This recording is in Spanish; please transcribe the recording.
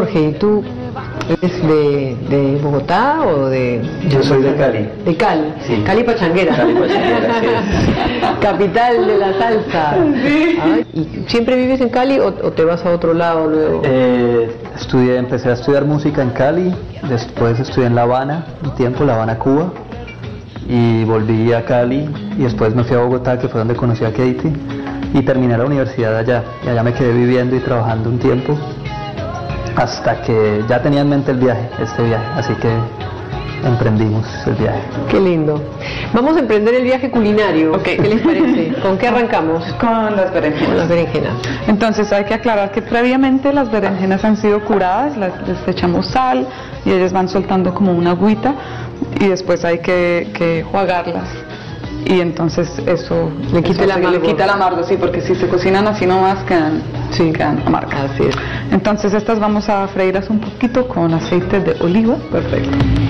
Jorge, ¿y tú eres de Bogotá o de...? Yo soy de Cali. De Cali, sí. Cali Pachanguera. Cali Pachanguera, sí. Capital de la salsa. Sí. ¿Y siempre vives en Cali o te vas a otro lado luego? Empecé a estudiar música en Cali, después estudié en La Habana, un tiempo, La Habana, Cuba, y volví a Cali, y después me fui a Bogotá, que fue donde conocí a Katie, y terminé la universidad allá, y allá me quedé viviendo y trabajando un tiempo, hasta que ya tenía en mente este viaje, así que emprendimos el viaje. Qué lindo. Vamos a emprender el viaje culinario. Okay. ¿Qué les parece? ¿Con qué arrancamos? Con las berenjenas. Con las berenjenas. Entonces hay que aclarar que previamente las berenjenas han sido curadas, les echamos sal y ellas van soltando como una agüita y después hay que jugarlas. Y entonces eso le quita el amargo. Le quita el amargo, sí, porque si se cocinan así nomás quedan amargas. Así es. Entonces estas vamos a freírlas un poquito con aceite de oliva. Perfecto.